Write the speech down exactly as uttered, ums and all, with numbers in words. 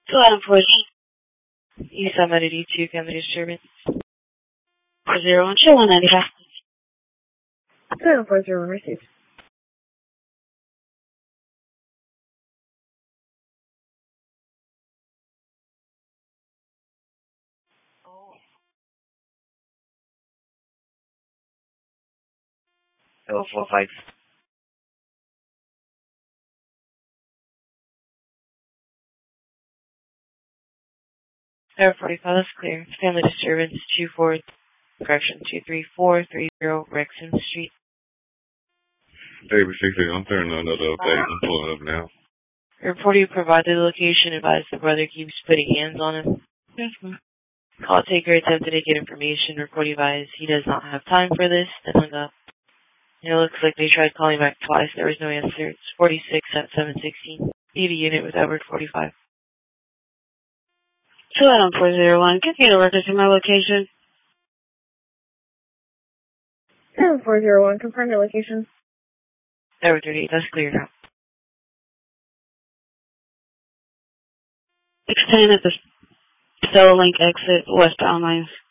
Two Adam four East Side D two, family disturbance. four zero one, show one ninety-five. Two Adam four zero one, received. Oh, four five. Tower forty-five, that's clear. Family disturbance, two four, correction, two three four three zero Rexham Street. David sixty, I'm turning on another update. I'm pulling up now. Report you provided the location, advised the brother keeps putting hands on him. Yes, ma'am. Call taker attempted to get information. Report advised he does not have time for this, then hung up. It looks like they tried calling back twice. There was no answer. It's forty-six at seven sixteen. Need a unit with Edward forty-five. Two Adam four zero one. Can you get a record to my location? Adam four zero one. Confirm your location. Edward thirty-eight. That's clear now. six ten at the Stella Link exit, westbound lines.